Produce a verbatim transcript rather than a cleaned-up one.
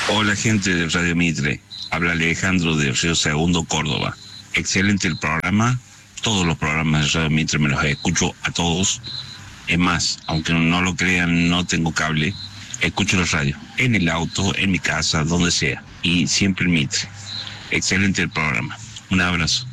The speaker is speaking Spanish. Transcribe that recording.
Hola gente de Radio Mitre, habla Alejandro de Río Segundo, Córdoba. Excelente el programa, todos los programas de Radio Mitre me los escucho a todos. Es más, aunque no lo crean, no tengo cable, escucho la radio, en el auto, en mi casa, donde sea, y siempre Mitre. Excelente el programa, un abrazo.